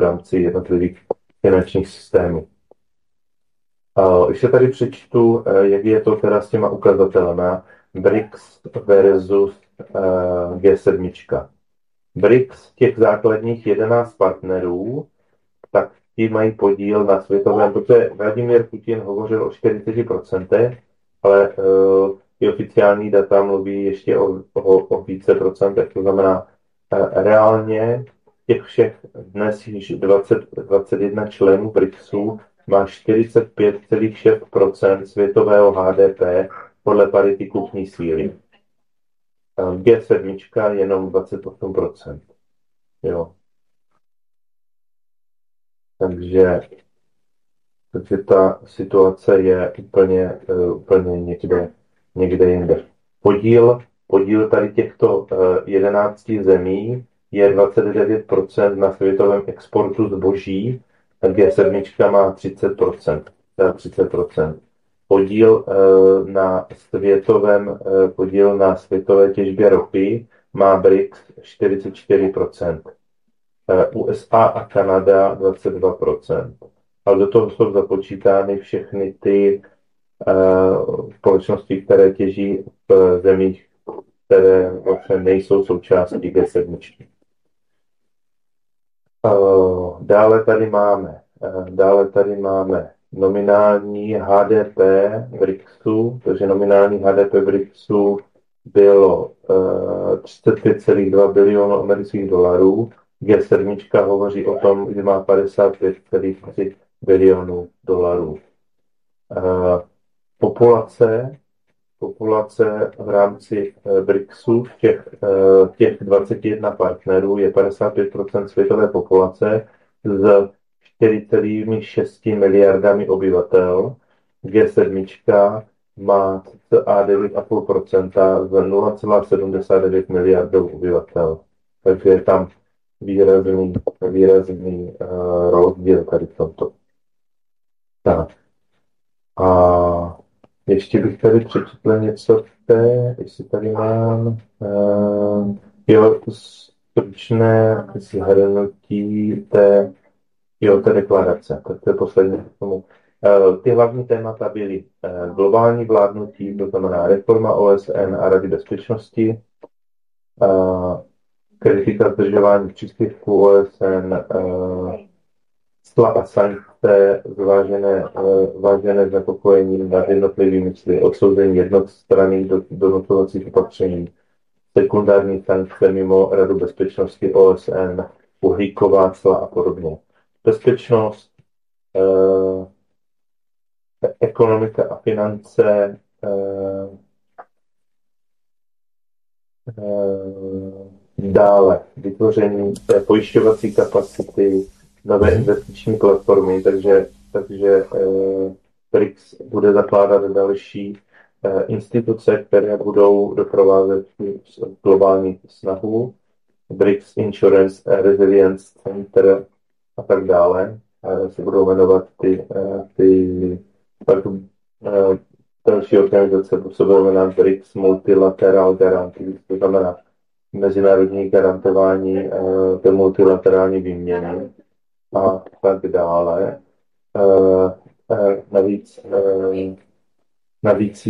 rámci jednotlivých finančních systémů. Když se tady přečtu, jak je to teda s těma ukazatelema BRICS versus G7. BRICS, těch základních 11 partnerů, tak ti mají podíl na světovém, protože Vladimír Putin hovořil o 40%, ale i oficiální data mluví ještě o více procentech. To znamená, reálně těch všech dnes již 21 členů BRICSu má 45,6% světového HDP podle parity kupní síly. G7 jenom 28%. Jo. Takže ta situace je úplně někde jinde. Podíl tady těchto 11 zemí je 29% na světovém exportu zboží, a G7 má 30%. Podíl na světové těžbě ropy má BRICS 44%. USA a Kanada 22%. Ale do toho jsou započítány všechny ty společnosti, které těží v zemích, které vlastně nejsou součástí G7. Dále tady máme nominální HDP BRICSu, takže nominální HDP BRICSu bylo 35,2 bilionů amerických dolarů. G7 hovoří o tom, že má 55,3 bilionů dolarů. Populace v rámci BRICSu, těch 21 partnerů, je 55% světové populace z 4,6 miliardami obyvatel. G7 má cca 9,5% z 0,79 miliardů obyvatel. Takže je tam výrazný rozdíl tady v tomto. Tak. A ještě bych tady přečetl něco jestli tady mám, stručné shrnutí té deklarace. To je poslední k tomu. Ty hlavní témata byly globální vládnutí, to znamená reforma OSN a Rady bezpečnosti, kritika zdržování příspěvků OSN, cla a sankce vážené znepokojení nad jednotlivými cly, odsouzení jednostranných donucovacích opatření, sekundární sankce mimo Radu bezpečnosti OSN, uhlíková cla a podobně. Bezpečnost, ekonomika a finance, dále vytvoření té pojišťovací kapacity, nové investiční platformy, takže BRICS bude zakládat další instituce, které budou doprovázet globální snahu, BRICS Insurance Resilience Center a tak dále. Se budou jmenovat další organizace, se budou jmenovat BRICS Multilateral Guarantee, to znamená mezinárodní garantování té multilaterální výměny a tak dále. Navíc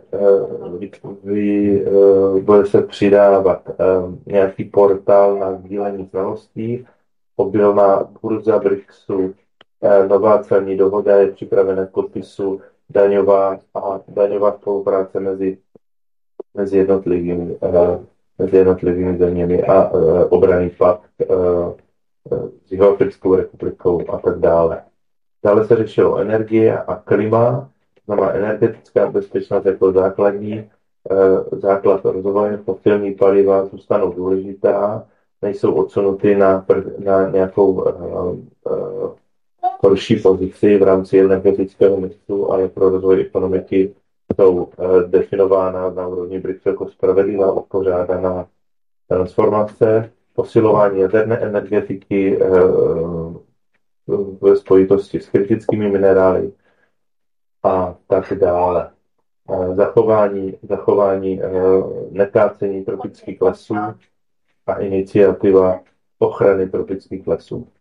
bude se přidávat nějaký portál na sdílení znalostí, obilná burza BRICSu, nová celní dohoda je připravena k podpisu, daňová spolupráce mezi jednotlivými zeměmi a obranný pakt s Jihoafrickou republikou a tak dále. Dále se řešilo energie a klima, znamená energetická bezpečnost jako základ rozvoje, fosilní paliva zůstanou důležitá, nejsou odsunuty na nějakou horší pozici v rámci energetického mixu, ale pro rozvoj ekonomiky jsou definována na úrovni BRICS jako spravedlivá uspořádaná transformace, posilování jaderné energetiky ve spojitosti s kritickými minerály a tak dále. Zachování nekácení tropických lesů a iniciativa ochrany tropických lesů.